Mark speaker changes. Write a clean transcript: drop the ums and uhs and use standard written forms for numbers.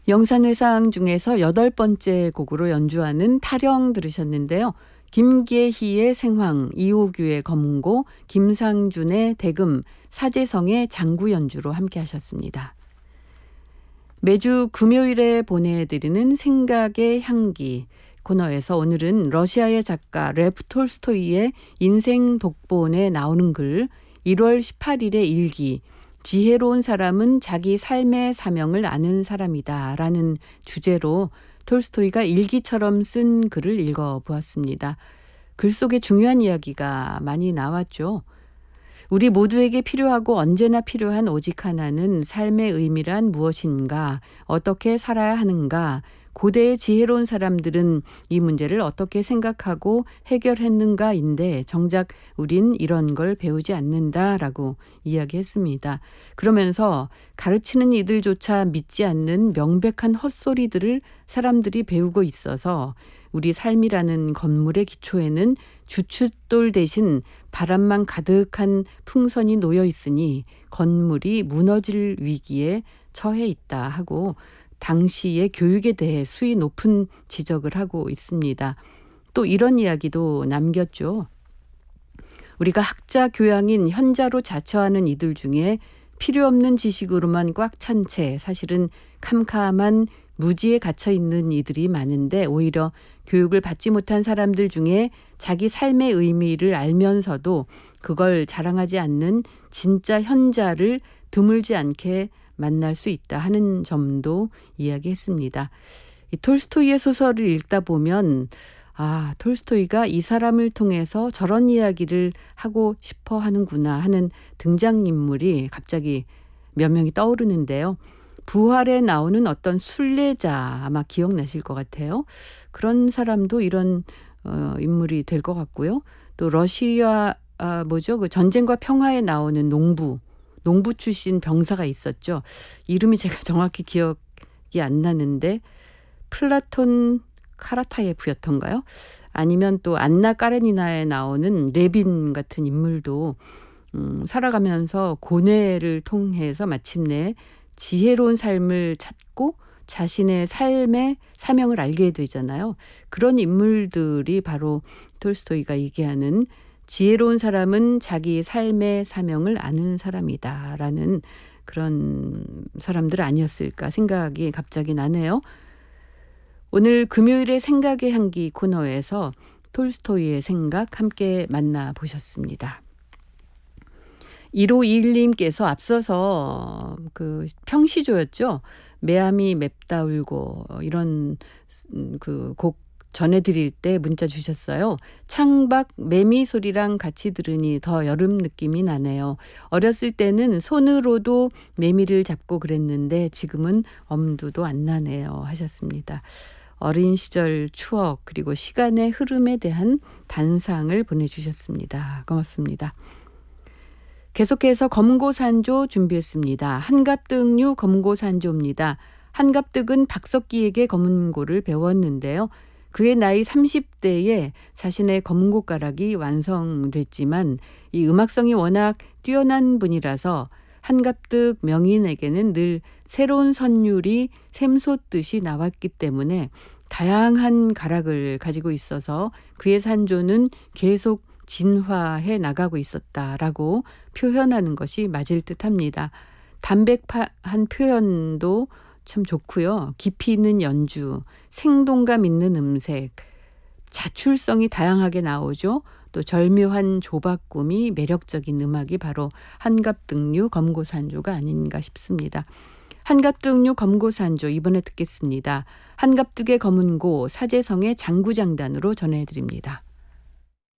Speaker 1: 영산회상 중에서 8번째 곡으로 연주하는 타령 들으셨는데요. 김계희의 생황, 이호규의 검은고, 김상준의 대금, 사재성의 장구 연주로 함께 하셨습니다. 매주 금요일에 보내드리는 생각의 향기 코너에서 오늘은 러시아의 작가 레프 톨스토이의 인생 독본에 나오는 글 1월 18일의 일기 지혜로운 사람은 자기 삶의 사명을 아는 사람이다 라는 주제로 톨스토이가 일기처럼 쓴 글을 읽어보았습니다. 글 속에 중요한 이야기가 많이 나왔죠. 우리 모두에게 필요하고 언제나 필요한 오직 하나는 삶의 의미란 무엇인가, 어떻게 살아야 하는가, 고대의 지혜로운 사람들은 이 문제를 어떻게 생각하고 해결했는가인데 정작 우린 이런 걸 배우지 않는다라고 이야기했습니다. 그러면서 가르치는 이들조차 믿지 않는 명백한 헛소리들을 사람들이 배우고 있어서 우리 삶이라는 건물의 기초에는 주춧돌 대신 바람만 가득한 풍선이 놓여 있으니 건물이 무너질 위기에 처해 있다 하고 당시의 교육에 대해 수위 높은 지적을 하고 있습니다. 또 이런 이야기도 남겼죠. 우리가 학자 교양인 현자로 자처하는 이들 중에 필요 없는 지식으로만 꽉 찬 채 사실은 캄캄한 무지에 갇혀 있는 이들이 많은데 오히려 교육을 받지 못한 사람들 중에 자기 삶의 의미를 알면서도 그걸 자랑하지 않는 진짜 현자를 드물지 않게 만날 수 있다 하는 점도 이야기했습니다. 이 톨스토이의 소설을 읽다 보면 톨스토이가 이 사람을 통해서 저런 이야기를 하고 싶어 하는구나 하는 등장인물이 갑자기 몇 명이 떠오르는데요. 부활에 나오는 어떤 순례자 아마 기억나실 것 같아요. 그런 사람도 이런 인물이 될 것 같고요. 또 러시아 그 전쟁과 평화에 나오는 농부 출신 병사가 있었죠. 이름이 제가 정확히 기억이 안 나는데 플라톤 카라타예프였던가요? 아니면 또 안나 까레니나에 나오는 레빈 같은 인물도 살아가면서 고뇌를 통해서 마침내 지혜로운 삶을 찾고 자신의 삶의 사명을 알게 되잖아요. 그런 인물들이 바로 톨스토이가 얘기하는 지혜로운 사람은 자기 삶의 사명을 아는 사람이다라는 그런 사람들 아니었을까 생각이 갑자기 나네요. 오늘 금요일의 생각의 향기 코너에서 톨스토이의 생각 함께 만나보셨습니다. 1521님께서 앞서서 그 평시조였죠. 매암이 맵다 울고 이런 그 곡 전해드릴 때 문자 주셨어요. 창밖 매미 소리랑 같이 들으니 더 여름 느낌이 나네요. 어렸을 때는 손으로도 매미를 잡고 그랬는데 지금은 엄두도 안 나네요 하셨습니다. 어린 시절 추억 그리고 시간의 흐름에 대한 단상을 보내주셨습니다. 고맙습니다. 계속해서 검고산조 준비했습니다. 한갑득류 검고산조입니다. 한갑득은 박석기에게 검은고를 배웠는데요. 그의 나이 30대에 자신의 검은고가락이 완성됐지만 이 음악성이 워낙 뛰어난 분이라서 한갑득 명인에게는 늘 새로운 선율이 샘솟듯이 나왔기 때문에 다양한 가락을 가지고 있어서 그의 산조는 계속 진화해 나가고 있었다라고 표현하는 것이 맞을 듯합니다. 담백한 표현도 참 좋고요. 깊이 있는 연주, 생동감 있는 음색, 자출성이 다양하게 나오죠. 또 절묘한 조바꿈이 매력적인 음악이 바로 한갑득류 검고산조가 아닌가 싶습니다. 한갑득류 검고산조 이번에 듣겠습니다. 한갑득의 검은고 사재성의 장구장단으로 전해드립니다.